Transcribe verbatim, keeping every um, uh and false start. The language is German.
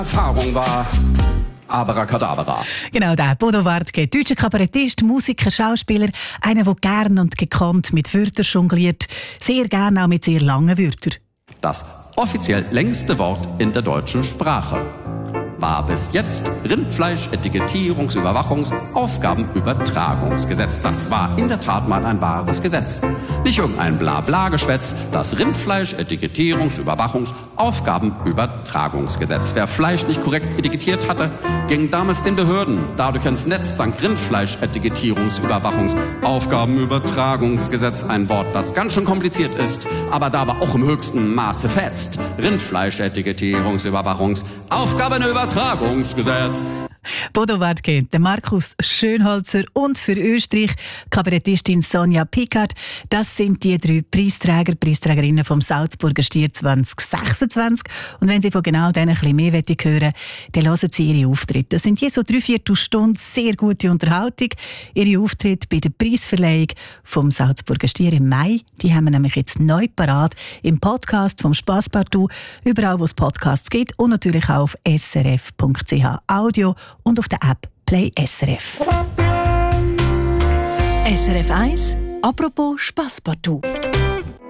Erfahrung war Abracadabra. Genau, der Bodo Wartke, deutscher Kabarettist, Musiker, Schauspieler, einer, der gern und gekonnt mit Wörtern jongliert, sehr gern auch mit sehr langen Wörtern. Das offiziell längste Wort in der deutschen Sprache war bis jetzt Rindfleisch-Etikettierungs-Überwachungs-Aufgabenübertragungsgesetz. Das war in der Tat mal ein wahres Gesetz. Nicht irgendein Blabla-Geschwätz, das Rindfleisch-Etikettierungs-Überwachungs-Aufgabenübertragungsgesetz. Wer Fleisch nicht korrekt etikettiert hatte, ging damals den Behörden dadurch ins Netz, dank Rindfleisch-Etikettierungs-Überwachungs-Aufgabenübertragungsgesetz. Ein Wort, das ganz schön kompliziert ist, aber dabei auch im höchsten Maße fetzt. Rindfleisch-Etikettierungs-Überwachungs-Aufgabenübertragungsgesetz. Tragungsgesetz. Bodo Wartke, der Markus Schönholzer und für Österreich Kabarettistin Sonja Pickard. Das sind die drei Preisträger, Preisträgerinnen vom Salzburger Stier zwanzig sechsundzwanzig. Und wenn Sie von genau denen ein bisschen mehr hören wollen, dann hören Sie ihre Auftritte. Das sind je so drei Viertelstunden sehr gute Unterhaltung. Ihre Auftritte bei der Preisverleihung vom Salzburger Stier im Mai, die haben wir nämlich jetzt neu parat im Podcast vom Spasspartout, überall wo es Podcasts gibt und natürlich auch auf s r f punkt c h Audio und auf der App Play S R F. S R F eins, apropos Spasspartout.